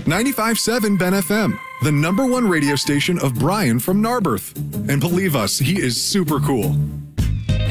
95.7 Ben FM, the #1 radio station of Brian from Narberth. And believe us, he is super cool.